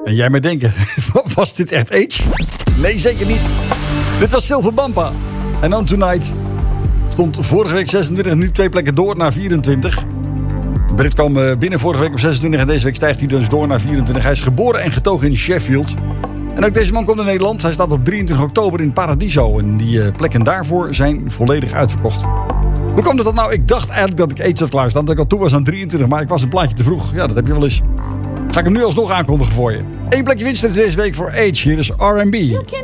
En jij maar denken, was dit echt Age? Nee, zeker niet. Dit was Silver Bumpa. En On Tonight stond vorige week 26, nu 2 plekken door naar 24. Brit kwam binnen vorige week op 26 en deze week stijgt hij dus door naar 24. Hij is geboren en getogen in Sheffield. En ook deze man komt in Nederland. Hij staat op 23 oktober in Paradiso. En die plekken daarvoor zijn volledig uitverkocht. Hoe komt het dan nou? Ik dacht eigenlijk dat ik Age had klaarstaan. Dat ik al toe was aan 23, maar ik was een plaatje te vroeg. Ja, dat heb je wel eens. Ga ik hem nu alsnog aankondigen voor je. 1 plekje winst deze week voor Age. Hier is R&B.